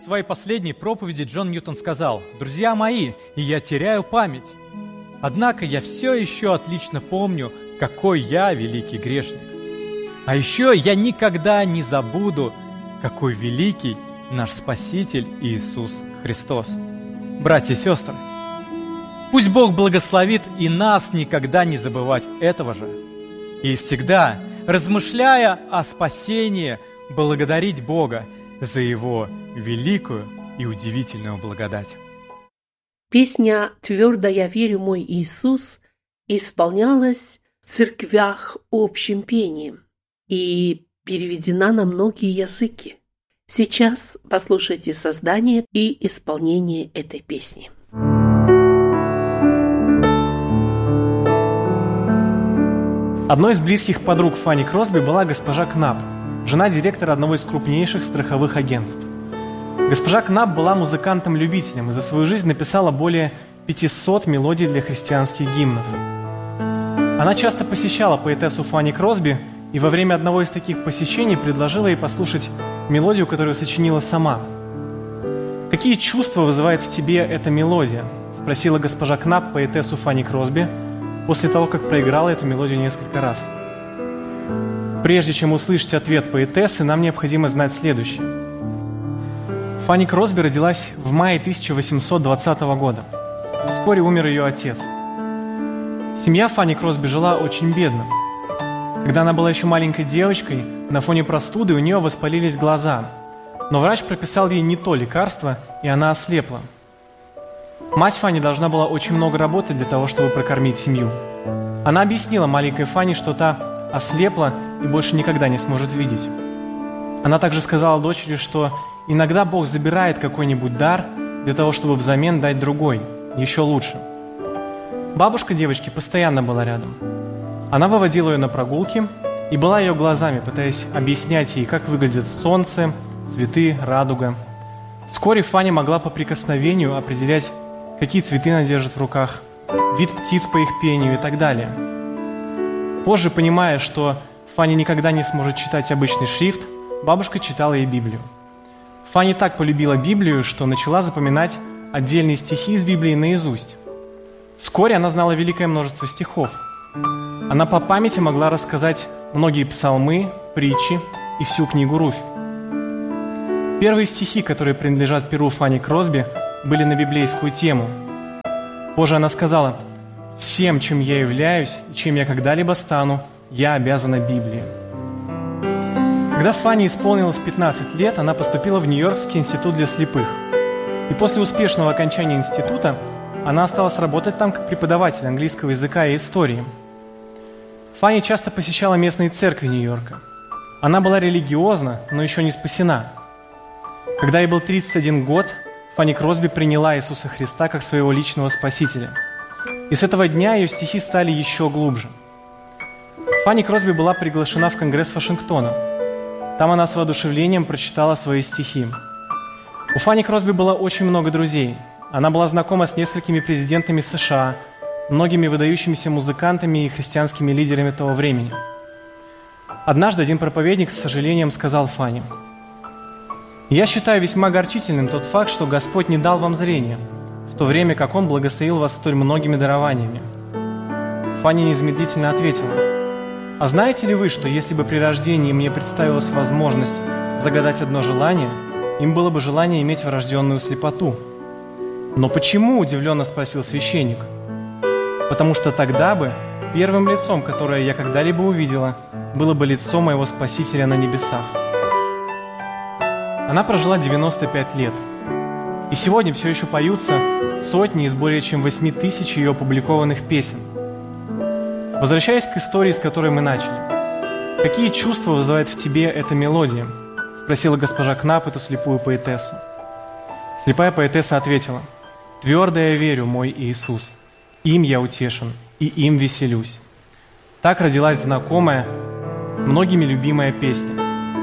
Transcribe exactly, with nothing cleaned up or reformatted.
своей последней проповеди Джон Ньютон сказал: «Друзья мои, и я теряю память. Однако я все еще отлично помню, какой я великий грешник. А еще я никогда не забуду, какой великий наш Спаситель Иисус Христос». Братья и сестры, пусть Бог благословит и нас никогда не забывать этого же. И всегда, размышляя о спасении, благодарить Бога за Его великую и удивительную благодать. Песня «Твердо я верю, мой Иисус» исполнялась в церквях общим пением и переведена на многие языки. Сейчас послушайте создание и исполнение этой песни. Одной из близких подруг Фанни Кросби была госпожа Кнап, жена директора одного из крупнейших страховых агентств. Госпожа Кнап была музыкантом-любителем и за свою жизнь написала более пятисот мелодий для христианских гимнов. Она часто посещала поэтессу Фанни Кросби и во время одного из таких посещений предложила ей послушать мелодию, которую сочинила сама. «Какие чувства вызывает в тебе эта мелодия?» – спросила госпожа Кнап поэтессу Фанни Кросби после того, как проиграла эту мелодию несколько раз. Прежде чем услышать ответ поэтессы, нам необходимо знать следующее. Фанни Кросби родилась в мае тысяча восемьсот двадцатого года. Вскоре умер ее отец. Семья Фанни Кросби жила очень бедно. Когда она была еще маленькой девочкой, на фоне простуды у нее воспалились глаза. Но врач прописал ей не то лекарство, и она ослепла. Мать Фанни должна была очень много работать для того, чтобы прокормить семью. Она объяснила маленькой Фанни, что та ослепла и больше никогда не сможет видеть. Она также сказала дочери, что иногда Бог забирает какой-нибудь дар для того, чтобы взамен дать другой, еще лучше. Бабушка девочки постоянно была рядом. Она выводила ее на прогулки и была ее глазами, пытаясь объяснять ей, как выглядит солнце, цветы, радуга. Вскоре Фанни могла по прикосновению определять, какие цветы она держит в руках, вид птиц по их пению и так далее. Позже, понимая, что Фанни никогда не сможет читать обычный шрифт, бабушка читала ей Библию. Фанни так полюбила Библию, что начала запоминать отдельные стихи из Библии наизусть. Вскоре она знала великое множество стихов. Она по памяти могла рассказать многие псалмы, притчи и всю книгу Руфь. Первые стихи, которые принадлежат перу Фанни Кросби, были на библейскую тему. Позже она сказала: «Всем, чем я являюсь и чем я когда-либо стану, я обязана Библии». Когда Фанни исполнилось пятнадцать лет, она поступила в Нью-Йоркский институт для слепых. И после успешного окончания института она осталась работать там как преподаватель английского языка и истории. Фанни часто посещала местные церкви Нью-Йорка. Она была религиозна, но еще не спасена. Когда ей был тридцать один год, Фанни Кросби приняла Иисуса Христа как своего личного спасителя. И с этого дня ее стихи стали еще глубже. Фанни Кросби была приглашена в Конгресс Вашингтона. Там она с воодушевлением прочитала свои стихи. У Фанни Кросби было очень много друзей. Она была знакома с несколькими президентами США, многими выдающимися музыкантами и христианскими лидерами того времени. Однажды один проповедник с сожалением сказал Фанни: «Я считаю весьма огорчительным тот факт, что Господь не дал вам зрения, в то время как Он благословил вас столь многими дарованиями». Фанни незамедлительно ответила: «А знаете ли вы, что если бы при рождении мне представилась возможность загадать одно желание, им было бы желание иметь врожденную слепоту?» «Но почему?» – удивленно спросил священник. «Потому что тогда бы первым лицом, которое я когда-либо увидела, было бы лицо моего Спасителя на небесах». Она прожила девяносто пять лет. И сегодня все еще поются сотни из более чем восьми тысяч ее опубликованных песен. Возвращаясь к истории, с которой мы начали. «Какие чувства вызывает в тебе эта мелодия?» – спросила госпожа Кнап эту слепую поэтессу. Слепая поэтесса ответила: «Твердо я верю, мой Иисус, им я утешен и им веселюсь». Так родилась знакомая, многими любимая песня.